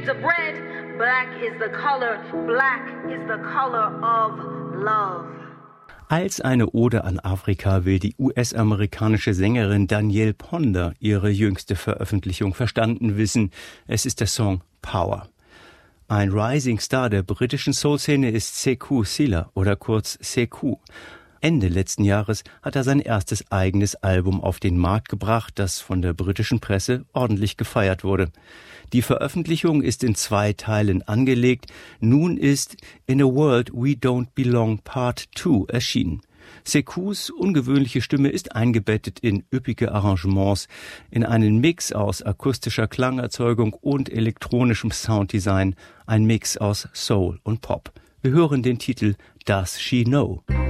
of bread. Black is the color of love. Als eine Ode an Afrika will die US-amerikanische Sängerin Danielle Ponder ihre jüngste Veröffentlichung verstanden wissen. Es ist der Song Power. Ein Rising Star der britischen Soul-Szene ist Sekou Sylla oder kurz Sekou. Ende letzten Jahres hat er sein erstes eigenes Album auf den Markt gebracht, das von der britischen Presse ordentlich gefeiert wurde. Die Veröffentlichung ist in 2 Teilen angelegt. Nun ist In a World We Don't Belong Part 2 erschienen. Sekous ungewöhnliche Stimme ist eingebettet in üppige Arrangements, in einen Mix aus akustischer Klangerzeugung und elektronischem Sounddesign, ein Mix aus Soul und Pop. Wir hören den Titel Does She Know?